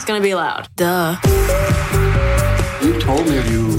It's gonna be loud. Duh. You told me you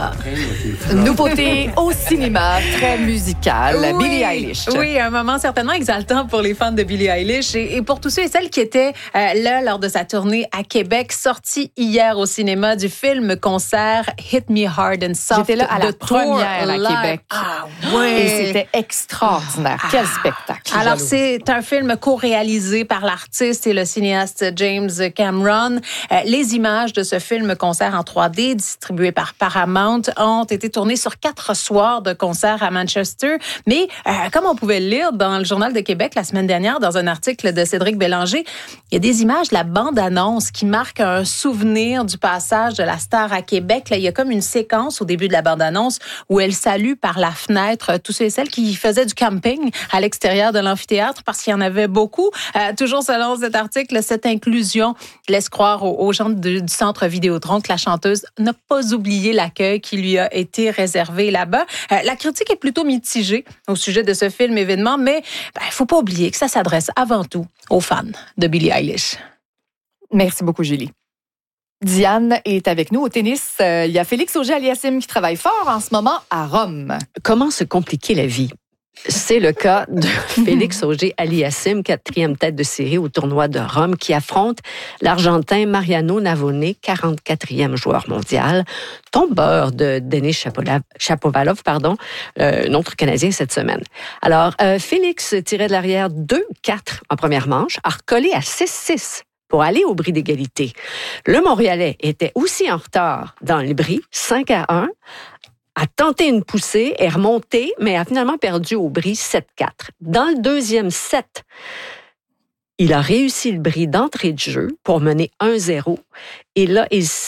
Nouveauté au cinéma, très musicale, Oui, Billie Eilish. Oui, un moment certainement exaltant pour les fans de Billie Eilish et pour tous ceux et celles qui étaient là lors de sa tournée à Québec, sortie hier au cinéma du film-concert Hit Me Hard and Soft. J'étais là à la de Tour première à Live. Québec. Ah oui! Et c'était extraordinaire. Quel spectacle. Alors, c'est un film co-réalisé par l'artiste et le cinéaste James Cameron. Les images de ce film-concert en 3D, distribué par Paramount, ont été tournées sur 4 soirs de concert à Manchester. Mais, comme on pouvait le lire dans le Journal de Québec la semaine dernière, dans un article de Cédric Bélanger, il y a des images de la bande-annonce qui marquent un souvenir du passage de la star à Québec. Là, il y a comme une séquence au début de la bande-annonce où elle salue par la fenêtre tous ceux et celles qui faisaient du camping à l'extérieur de l'amphithéâtre parce qu'il y en avait beaucoup. Toujours selon cet article, cette inclusion laisse croire aux gens du centre Vidéotron que la chanteuse n'a pas oublié l'accueil qui lui a été réservé là-bas. La critique est plutôt mitigée au sujet de ce film événement, mais il faut pas oublier que ça s'adresse avant tout aux fans de Billie Eilish. Merci beaucoup, Julie. Diane est avec nous au tennis. Il y a Félix Auger-Aliassime qui travaille fort en ce moment à Rome. Comment se compliquer la vie? C'est le cas de Félix Auger-Aliassime, 4e tête de série au tournoi de Rome, qui affronte l'Argentin Mariano Navone, 44e joueur mondial, tombeur de Denis Shapovalov, un autre Canadien cette semaine. Alors, Félix tirait de l'arrière 2-4 en première manche, a recollé à 6-6 pour aller au bris d'égalité. Le Montréalais était aussi en retard dans le bris, 5-1, a tenté une poussée, est remonté, mais a finalement perdu au bris 7-4. Dans le deuxième set, il a réussi le bris d'entrée de jeu pour mener 1-0. Et là,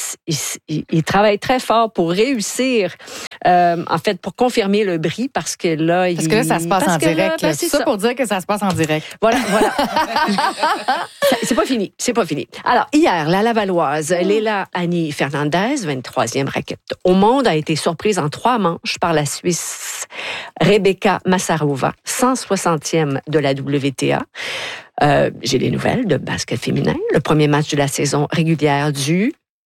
il travaille très fort pour réussir, pour confirmer le bris, parce que là... Parce que là, ça se passe en direct. C'est ça pour dire que ça se passe en direct. Voilà. C'est pas fini. Alors, hier, la Lavalloise, Leila Annie Fernandez, 23e raquette au monde, a été surprise en 3 manches par la Suisse Rebecca Massarova, 160e de la WTA. J'ai les nouvelles de basket féminin. Le premier match de la saison régulière du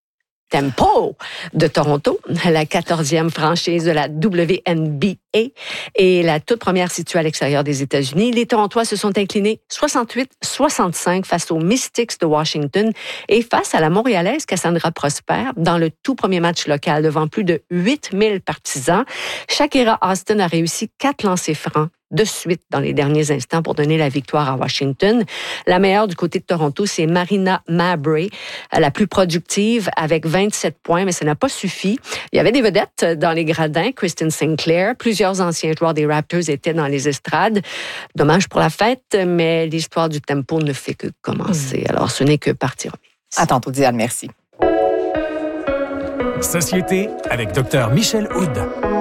Tempo de Toronto, la 14e franchise de la WNBA et la toute première située à l'extérieur des États-Unis. Les Torontois se sont inclinés 68-65 face aux Mystics de Washington et face à la Montréalaise Cassandra Prosper dans le tout premier match local devant plus de 8000 partisans. Shakira Austin a réussi 4 lancers francs de suite dans les derniers instants pour donner la victoire à Washington. La meilleure du côté de Toronto, c'est Marina Mabrey, la plus productive avec 27 points, mais ça n'a pas suffi. Il y avait des vedettes dans les gradins, Kristen Sinclair, plusieurs anciens joueurs des Raptors étaient dans les estrades. Dommage pour la fête, mais l'histoire du Tempo ne fait que commencer. Alors, ce n'est que partie remise. À tantôt, Diane, merci. Société avec Dr Michel Houde.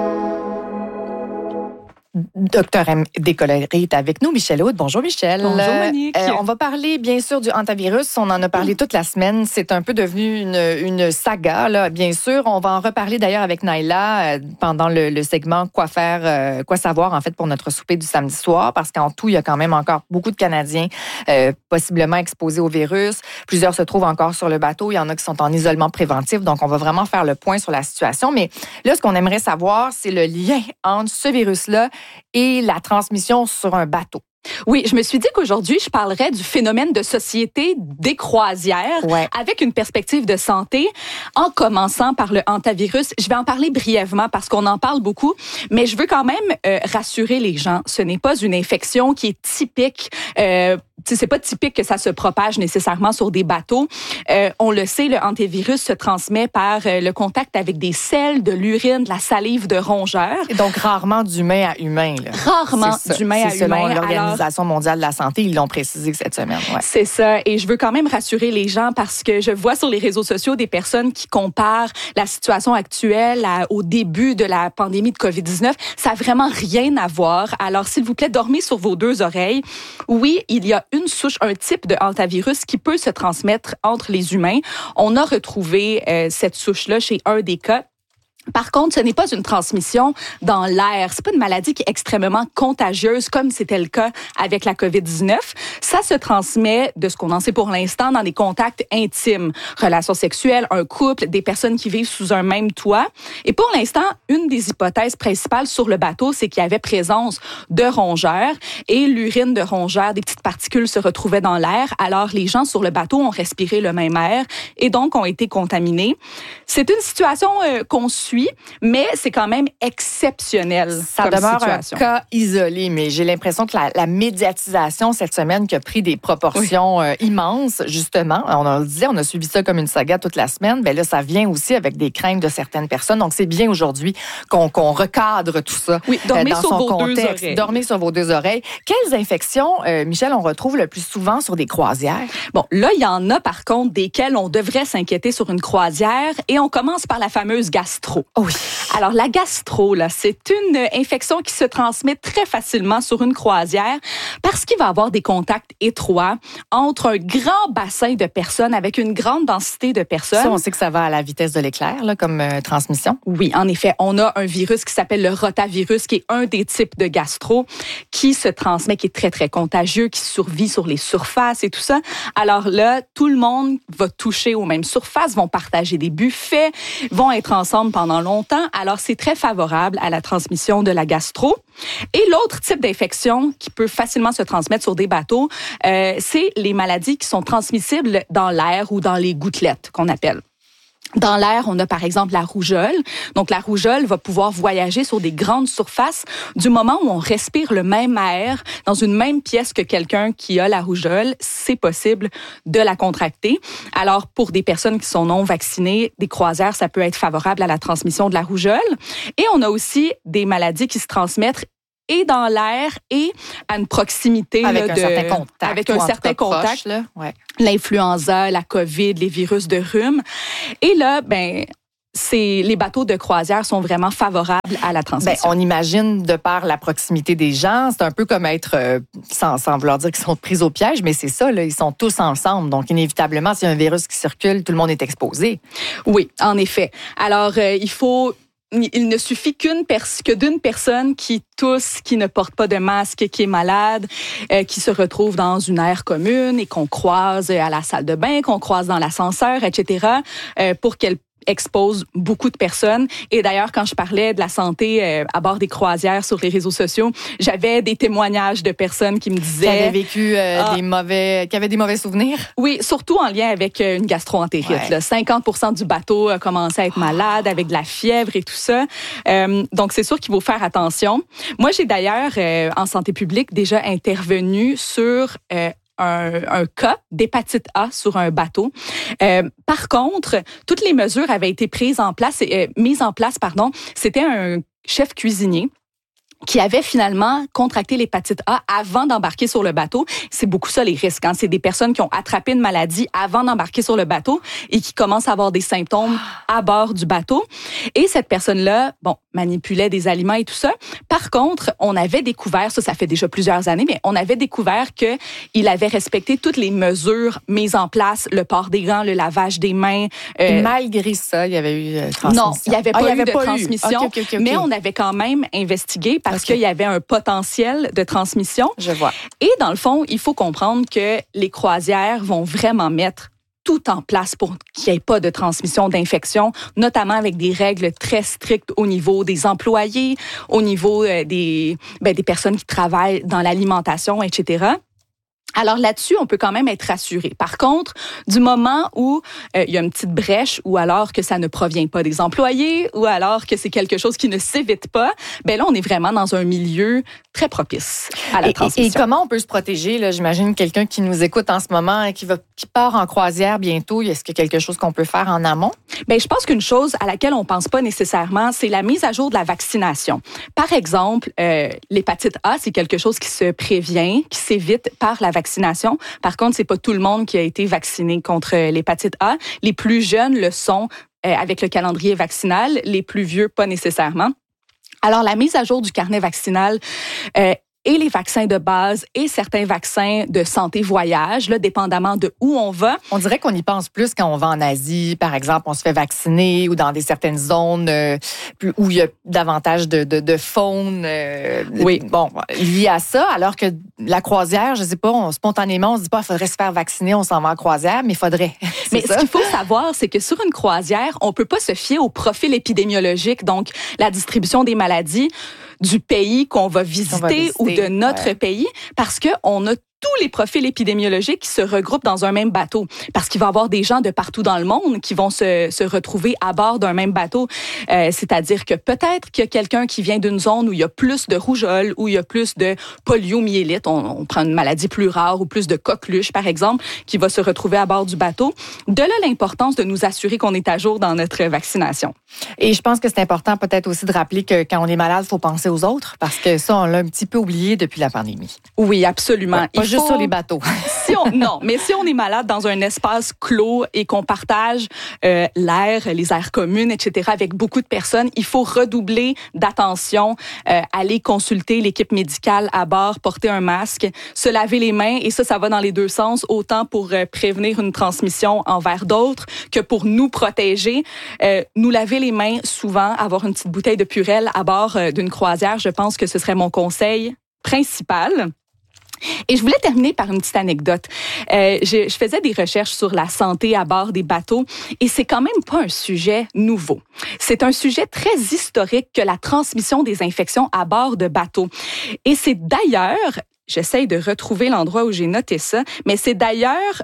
Docteur M. Descolleries est avec nous. Michel Houde. Bonjour, Michel. Bonjour, Monique. On va parler, bien sûr, du hantavirus. On en a parlé toute la semaine. C'est un peu devenu une saga, là. Bien sûr, on va en reparler d'ailleurs avec Naila pendant le segment quoi savoir, en fait, pour notre souper du samedi soir, parce qu'en tout, il y a quand même encore beaucoup de Canadiens possiblement exposés au virus. Plusieurs se trouvent encore sur le bateau. Il y en a qui sont en isolement préventif. Donc, on va vraiment faire le point sur la situation. Mais là, ce qu'on aimerait savoir, c'est le lien entre ce virus-là et la transmission sur un bateau. Oui, je me suis dit qu'aujourd'hui, je parlerais du phénomène de société des croisières avec une perspective de santé, en commençant par le hantavirus. Je vais en parler brièvement parce qu'on en parle beaucoup, mais je veux quand même rassurer les gens. Ce n'est pas une infection qui est typique. C'est pas typique que ça se propage nécessairement sur des bateaux. On le sait, le hantavirus se transmet par le contact avec des selles, de l'urine, de la salive de rongeurs. Et donc, rarement d'humain à humain. Là. Rarement d'humain à humain. Selon l'Organisation mondiale de la santé, ils l'ont précisé cette semaine. Ouais. C'est ça. Et je veux quand même rassurer les gens parce que je vois sur les réseaux sociaux des personnes qui comparent la situation actuelle au début de la pandémie de COVID-19. Ça n'a vraiment rien à voir. Alors, s'il vous plaît, dormez sur vos 2 oreilles. Oui, il y a une souche, un type de hantavirus qui peut se transmettre entre les humains. On a retrouvé cette souche-là chez un des cas. Par contre, ce n'est pas une transmission dans l'air. C'est pas une maladie qui est extrêmement contagieuse comme c'était le cas avec la COVID-19. Ça se transmet, de ce qu'on en sait pour l'instant, dans des contacts intimes, relations sexuelles, un couple, des personnes qui vivent sous un même toit. Et pour l'instant, une des hypothèses principales sur le bateau, c'est qu'il y avait présence de rongeurs et l'urine de rongeurs, des petites particules se retrouvaient dans l'air. Alors, les gens sur le bateau ont respiré le même air et donc ont été contaminés. C'est une situation qu'on suit, mais c'est quand même exceptionnel. Ça demeure un cas isolé, mais j'ai l'impression que la médiatisation cette semaine qui a pris des proportions immenses, justement, on le disait, on a suivi ça comme une saga toute la semaine, bien là, ça vient aussi avec des craintes de certaines personnes. Donc, c'est bien aujourd'hui qu'on recadre tout ça dans son contexte. Dormez sur vos deux oreilles. Quelles infections, Michel, on retrouve le plus souvent sur des croisières? Bon, là, il y en a, par contre, desquelles on devrait s'inquiéter sur une croisière, et on commence par la fameuse gastro. Oui. Alors, la gastro, là, c'est une infection qui se transmet très facilement sur une croisière parce qu'il va y avoir des contacts étroits entre un grand bassin de personnes avec une grande densité de personnes. Ça, on sait que ça va à la vitesse de l'éclair, là, comme transmission. Oui, en effet. On a un virus qui s'appelle le rotavirus, qui est un des types de gastro, qui se transmet, qui est très, très contagieux, qui survit sur les surfaces et tout ça. Alors là, tout le monde va toucher aux mêmes surfaces, vont partager des buffets, vont être ensemble pendant longtemps. Alors, c'est très favorable à la transmission de la gastro. Et l'autre type d'infection qui peut facilement se transmettre sur des bateaux, c'est les maladies qui sont transmissibles dans l'air ou dans les gouttelettes, qu'on appelle. Dans l'air, on a par exemple la rougeole. Donc, la rougeole va pouvoir voyager sur des grandes surfaces du moment où on respire le même air dans une même pièce que quelqu'un qui a la rougeole. C'est possible de la contracter. Alors, pour des personnes qui sont non vaccinées, des croisières, ça peut être favorable à la transmission de la rougeole. Et on a aussi des maladies qui se transmettent et dans l'air et à une proximité avec un certain contact. Avec un certain contact. Proche, ouais. L'influenza, la COVID, les virus de rhume. Et là, les bateaux de croisière sont vraiment favorables à la transmission. On imagine, de par la proximité des gens, c'est un peu comme être, sans vouloir dire qu'ils sont pris au piège, mais c'est ça, là, ils sont tous ensemble. Donc, inévitablement, s'il y a un virus qui circule, tout le monde est exposé. Oui, en effet. Alors, il ne suffit que d'une personne qui tousse, qui ne porte pas de masque, qui est malade, qui se retrouve dans une aire commune et qu'on croise à la salle de bain, qu'on croise dans l'ascenseur, etc., pour qu'elle expose beaucoup de personnes. Et d'ailleurs, quand je parlais de la santé à bord des croisières sur les réseaux sociaux, j'avais des témoignages de personnes qui me disaient... Qui avaient vécu qui avaient des mauvais souvenirs? Oui, surtout en lien avec une gastro-entérite. Ouais. Là, 50% du bateau a commencé à être malade, avec de la fièvre et tout ça. Donc, c'est sûr qu'il faut faire attention. Moi, j'ai d'ailleurs, en santé publique, déjà intervenu sur... un cas d'hépatite A sur un bateau. Par contre, toutes les mesures avaient été mises en place. C'était un chef cuisinier qui avaient finalement contracté l'hépatite A avant d'embarquer sur le bateau. C'est beaucoup ça les risques. Hein? C'est des personnes qui ont attrapé une maladie avant d'embarquer sur le bateau et qui commencent à avoir des symptômes à bord du bateau. Et cette personne-là, manipulait des aliments et tout ça. Par contre, on avait découvert, ça fait déjà plusieurs années, mais on avait découvert qu'il avait respecté toutes les mesures mises en place, le port des gants, le lavage des mains. Et malgré ça, il y avait eu transmission. Non, il n'y avait pas eu de transmission, okay. Mais on avait quand même investigué parce qu'il y avait un potentiel de transmission. Je vois. Et dans le fond, il faut comprendre que les croisières vont vraiment mettre tout en place pour qu'il n'y ait pas de transmission d'infection, notamment avec des règles très strictes au niveau des employés, au niveau des personnes qui travaillent dans l'alimentation, etc. Alors là-dessus, on peut quand même être rassuré. Par contre, du moment où il y a une petite brèche ou alors que ça ne provient pas des employés ou alors que c'est quelque chose qui ne s'évite pas, là, on est vraiment dans un milieu très propice à la transmission. Et comment on peut se protéger? Là, j'imagine quelqu'un qui nous écoute en ce moment et qui part en croisière bientôt. Est-ce qu'il y a quelque chose qu'on peut faire en amont? Je pense qu'une chose à laquelle on pense pas nécessairement, c'est la mise à jour de la vaccination. Par exemple, l'hépatite A, c'est quelque chose qui se prévient, qui s'évite par la vaccination. Par contre, c'est pas tout le monde qui a été vacciné contre l'hépatite A. Les plus jeunes le sont avec le calendrier vaccinal, les plus vieux pas nécessairement. Alors, la mise à jour du carnet vaccinal et les vaccins de base et certains vaccins de santé voyage, là, dépendamment de où on va. On dirait qu'on y pense plus quand on va en Asie, par exemple, on se fait vacciner, ou dans certaines zones où il y a davantage de faune oui. Bon, lié à ça, alors que la croisière, je sais pas, spontanément, on se dit pas, il faudrait se faire vacciner, on s'en va en croisière, mais il faudrait. Mais ce qu'il faut savoir, c'est que sur une croisière, on peut pas se fier au profil épidémiologique, donc la distribution des maladies du pays qu'on va visiter ou de notre pays, parce que on a tous les profils épidémiologiques qui se regroupent dans un même bateau. Parce qu'il va y avoir des gens de partout dans le monde qui vont se retrouver à bord d'un même bateau. C'est-à-dire que peut-être qu'il y a quelqu'un qui vient d'une zone où il y a plus de rougeole, où il y a plus de poliomyélite. On prend une maladie plus rare ou plus de coqueluche, par exemple, qui va se retrouver à bord du bateau. De là, l'importance de nous assurer qu'on est à jour dans notre vaccination. Et je pense que c'est important peut-être aussi de rappeler que quand on est malade, il faut penser aux autres, parce que ça, on l'a un petit peu oublié depuis la pandémie. Oui, absolument. Ouais, pas juste sur les bateaux. Non, mais si on est malade dans un espace clos et qu'on partage l'air, les aires communes, etc., avec beaucoup de personnes, il faut redoubler d'attention, aller consulter l'équipe médicale à bord, porter un masque, se laver les mains, et ça va dans les deux sens, autant pour prévenir une transmission envers d'autres que pour nous protéger. Nous laver les mains souvent, avoir une petite bouteille de Purell à bord d'une croisière, je pense que ce serait mon conseil principal. Et je voulais terminer par une petite anecdote. Je faisais des recherches sur la santé à bord des bateaux et c'est quand même pas un sujet nouveau. C'est un sujet très historique que la transmission des infections à bord de bateaux. Et c'est d'ailleurs, j'essaye de retrouver l'endroit où j'ai noté ça, mais c'est d'ailleurs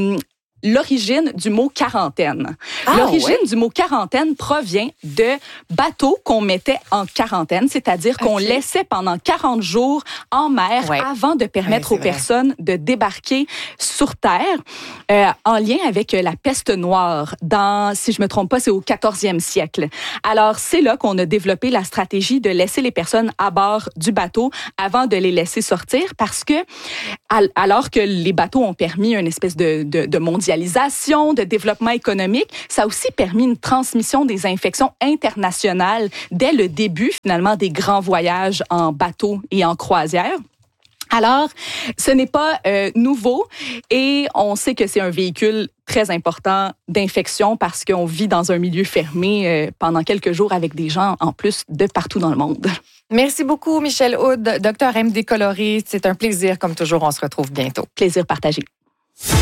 l'origine du mot quarantaine. L'origine du mot quarantaine provient de bateaux qu'on mettait en quarantaine, c'est-à-dire qu'on laissait pendant 40 jours en mer avant de permettre aux personnes de débarquer sur Terre, en lien avec la peste noire. Si je me trompe pas, c'est au 14e siècle. Alors, c'est là qu'on a développé la stratégie de laisser les personnes à bord du bateau avant de les laisser sortir, parce que alors que les bateaux ont permis une espèce de mondialisation, de développement économique, ça a aussi permis une transmission des infections internationales dès le début, finalement, des grands voyages en bateau et en croisière. Alors, ce n'est pas nouveau et on sait que c'est un véhicule très important d'infection parce qu'on vit dans un milieu fermé pendant quelques jours avec des gens en plus de partout dans le monde. Merci beaucoup, Michel Hood, docteur MD Coloré. C'est un plaisir, comme toujours. On se retrouve bientôt. Plaisir partagé.